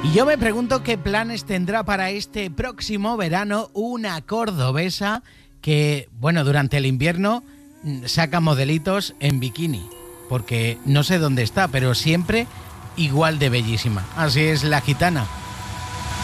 Y yo me pregunto qué planes tendrá para este próximo verano una cordobesa que, bueno, durante el invierno saca modelitos en bikini, porque no sé dónde está, pero siempre igual de bellísima. Así es la gitana.